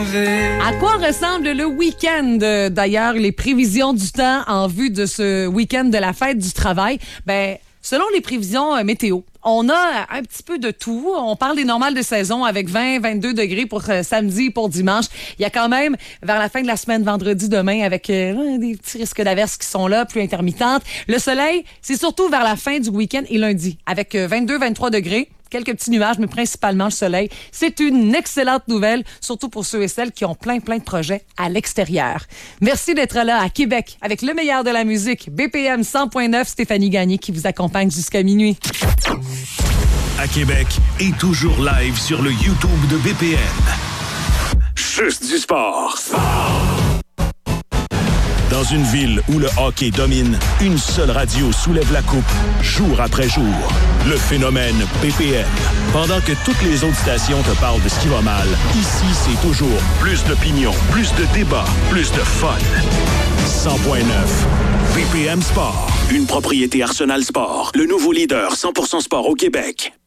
À quoi ressemble le week-end? D'ailleurs, les prévisions du temps en vue de ce week-end de la fête du travail, selon les prévisions météo, on a un petit peu de tout. On parle des normales de saison avec 20-22 degrés pour samedi et pour dimanche. Il y a quand même, vers la fin de la semaine, vendredi, demain, avec des petits risques d'averses qui sont là, plus intermittentes. Le soleil, c'est surtout vers la fin du week-end et lundi, avec 22-23 degrés. Quelques petits nuages, mais principalement le soleil. C'est une excellente nouvelle, surtout pour ceux et celles qui ont plein de projets à l'extérieur. Merci d'être là à Québec avec le meilleur de la musique. BPM 100.9, Stéphanie Gagné qui vous accompagne jusqu'à minuit. À Québec et toujours live sur le YouTube de BPM. Juste du sport. Dans une ville où le hockey domine, une seule radio soulève la coupe, jour après jour. Le phénomène BPM. Pendant que toutes les autres stations te parlent de ce qui va mal, ici, c'est toujours plus d'opinion, plus de débats, plus de fun. 100.9. BPM Sport. Une propriété Arsenal Sport. Le nouveau leader 100% sport au Québec.